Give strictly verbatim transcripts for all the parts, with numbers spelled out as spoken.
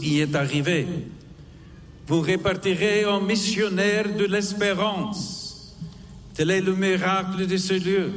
y est arrivé. Vous repartirez en missionnaire de l'espérance. Tel est le miracle de ce lieu.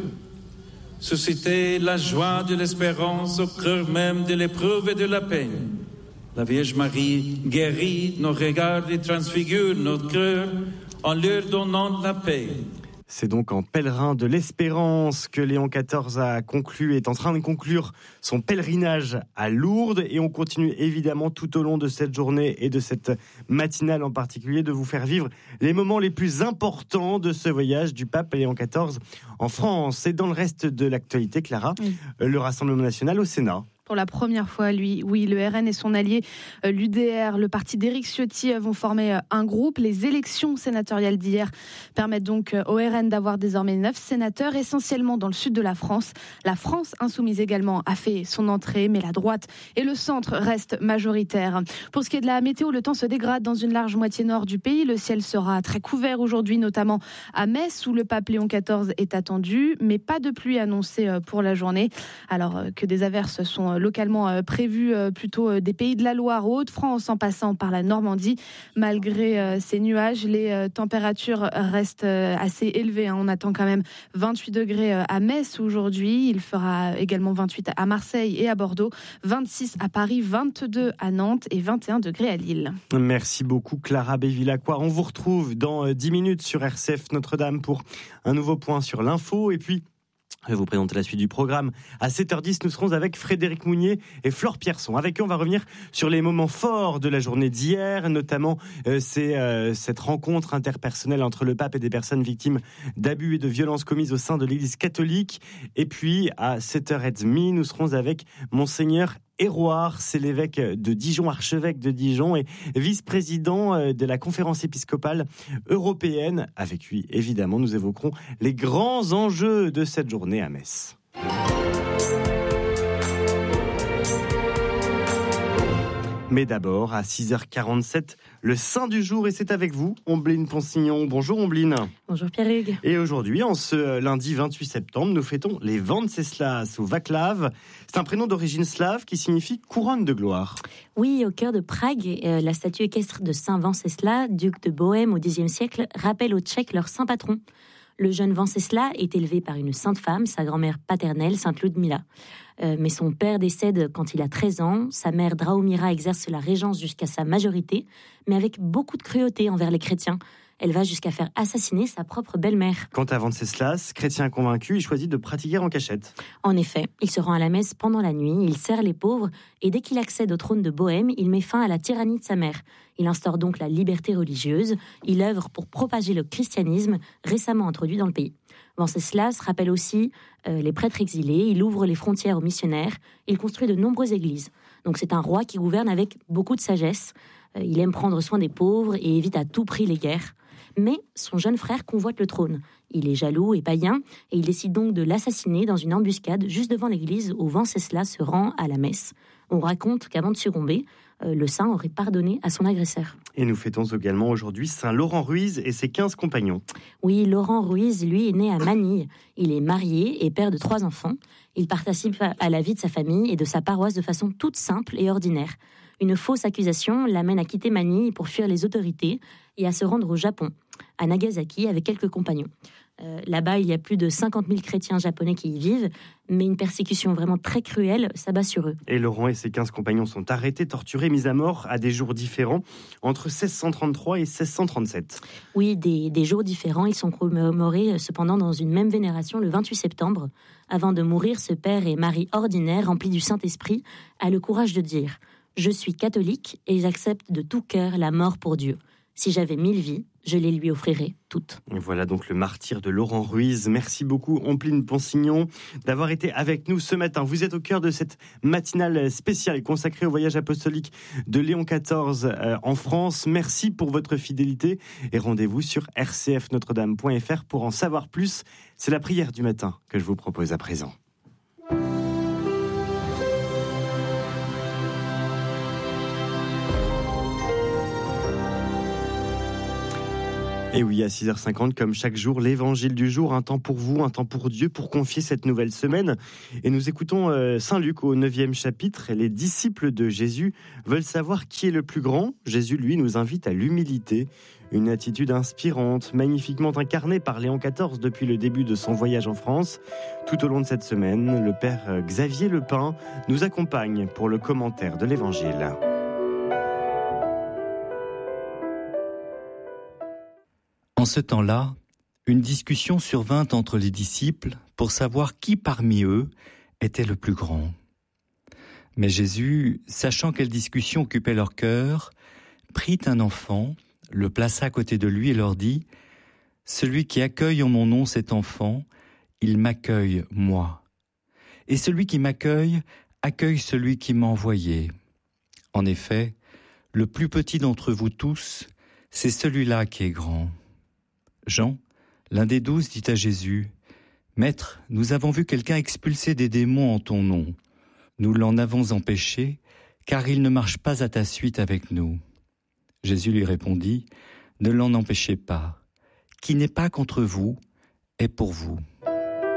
Susciter la joie de l'espérance au cœur même de l'épreuve et de la peine. La Vierge Marie guérit nos regards et transfigure notre cœur en leur donnant la paix. C'est donc en pèlerin de l'espérance que Léon quatorze a conclu, est en train de conclure son pèlerinage à Lourdes. Et on continue évidemment tout au long de cette journée et de cette matinale en particulier de vous faire vivre les moments les plus importants de ce voyage du pape Léon quatorze en France. Et dans le reste de l'actualité, Clara, oui. Le Rassemblement national au Sénat. Pour la première fois, lui, oui, le R N et son allié, euh, l'U D R, le parti d'Éric Ciotti, euh, vont former euh, un groupe. Les élections sénatoriales d'hier permettent donc euh, au R N d'avoir désormais neuf sénateurs, essentiellement dans le sud de la France. La France insoumise également a fait son entrée, mais la droite et le centre restent majoritaires. Pour ce qui est de la météo, le temps se dégrade dans une large moitié nord du pays. Le ciel sera très couvert aujourd'hui, notamment à Metz, où le pape Léon quatorze est attendu, mais pas de pluie annoncée euh, pour la journée. Alors euh, que des averses sont euh, localement euh, prévues euh, plutôt euh, des pays de la Loire aux Hauts-de-France en passant par la Normandie. Malgré euh, ces nuages, les euh, températures restent euh, assez élevées. Hein. On attend quand même vingt-huit degrés euh, à Metz aujourd'hui. Il fera également vingt-huit à Marseille et à Bordeaux, vingt-six à Paris, vingt-deux à Nantes et vingt et un degrés à Lille. Merci beaucoup Clara Bévilacqua. On vous retrouve dans euh, dix minutes sur R C F Notre-Dame pour un nouveau point sur l'info. Et puis, je vais vous présenter la suite du programme. À sept heures dix, nous serons avec Frédéric Mounier et Flore Pierson. Avec eux, on va revenir sur les moments forts de la journée d'hier, notamment euh, c'est, euh, cette rencontre interpersonnelle entre le pape et des personnes victimes d'abus et de violences commises au sein de l'Église catholique. Et puis, à sept heures trente, nous serons avec Monseigneur Héroard, c'est l'évêque de Dijon, archevêque de Dijon et vice-président de la conférence épiscopale européenne. Avec lui, évidemment, nous évoquerons les grands enjeux de cette journée à Metz. Mais d'abord, à six heures quarante-sept, le Saint du jour, et c'est avec vous, Ombline Ponsignon. Bonjour Ombline. Bonjour Pierre-Hugues. Et aujourd'hui, en ce lundi vingt-huit septembre, nous fêtons les Venceslas ou Vaclav. C'est un prénom d'origine slave qui signifie couronne de gloire. Oui, au cœur de Prague, euh, la statue équestre de Saint Venceslas, duc de Bohême au Xe siècle, rappelle aux Tchèques leur saint patron. Le jeune Venceslas est élevé par une sainte femme, sa grand-mère paternelle, sainte Ludmila. Euh, mais son père décède quand il a treize ans. Sa mère Drahomira exerce la régence jusqu'à sa majorité, mais avec beaucoup de cruauté envers les chrétiens. Elle va jusqu'à faire assassiner sa propre belle-mère. Quant à Venceslas, chrétien convaincu, il choisit de pratiquer en cachette. En effet, il se rend à la messe pendant la nuit, il sert les pauvres, et dès qu'il accède au trône de Bohême, il met fin à la tyrannie de sa mère. Il instaure donc la liberté religieuse, il œuvre pour propager le christianisme, récemment introduit dans le pays. Venceslas rappelle aussi euh, les prêtres exilés, il ouvre les frontières aux missionnaires, il construit de nombreuses églises. Donc c'est un roi qui gouverne avec beaucoup de sagesse, euh, il aime prendre soin des pauvres et évite à tout prix les guerres. Mais son jeune frère convoite le trône. Il est jaloux et païen, et il décide donc de l'assassiner dans une embuscade juste devant l'église où Venceslas se rend à la messe. On raconte qu'avant de succomber, euh, le saint aurait pardonné à son agresseur. Et nous fêtons également aujourd'hui Saint Laurent Ruiz et ses quinze compagnons. Oui, Laurent Ruiz, lui, est né à Manille. Il est marié et père de trois enfants. Il participe à la vie de sa famille et de sa paroisse de façon toute simple et ordinaire. Une fausse accusation l'amène à quitter Manille pour fuir les autorités et à se rendre au Japon, à Nagasaki, avec quelques compagnons. Euh, là-bas, il y a plus de cinquante mille chrétiens japonais qui y vivent, mais une persécution vraiment très cruelle s'abat sur eux. Et Laurent et ses quinze compagnons sont arrêtés, torturés, mis à mort à des jours différents, entre seize cent trente-trois et seize cent trente-sept. Oui, des, des jours différents. Ils sont commémorés cependant dans une même vénération le vingt-huit septembre. Avant de mourir, ce père et Marie ordinaire, remplis du Saint-Esprit, a le courage de dire « Je suis catholique et j'accepte de tout cœur la mort pour Dieu. Si j'avais mille vies, je les lui offrirais toutes. » Voilà donc le martyr de Laurent Ruiz. Merci beaucoup, Ompline Ponsignon, d'avoir été avec nous ce matin. Vous êtes au cœur de cette matinale spéciale consacrée au voyage apostolique de Léon quatorze euh, en France. Merci pour votre fidélité et rendez-vous sur r c f notre dame point f r pour en savoir plus. C'est la prière du matin que je vous propose à présent. Et oui, à six heures cinquante, comme chaque jour, l'évangile du jour, un temps pour vous, un temps pour Dieu, pour confier cette nouvelle semaine. Et nous écoutons euh, Saint Luc au neuvième chapitre. Les disciples de Jésus veulent savoir qui est le plus grand. Jésus, lui, nous invite à l'humilité. Une attitude inspirante, magnifiquement incarnée par Léon quatorze depuis le début de son voyage en France. Tout au long de cette semaine, le père Xavier Lepin nous accompagne pour le commentaire de l'évangile. En ce temps-là, une discussion survint entre les disciples pour savoir qui parmi eux était le plus grand. Mais Jésus, sachant quelle discussion occupait leur cœur, prit un enfant, le plaça à côté de lui et leur dit : « Celui qui accueille en mon nom cet enfant, il m'accueille moi. Et celui qui m'accueille, accueille celui qui m'a envoyé. En effet, le plus petit d'entre vous tous, c'est celui-là qui est grand. » Jean, l'un des douze, dit à Jésus : « Maître, nous avons vu quelqu'un expulser des démons en ton nom. Nous l'en avons empêché, car il ne marche pas à ta suite avec nous. » Jésus lui répondit : « Ne l'en empêchez pas. Qui n'est pas contre vous est pour vous. »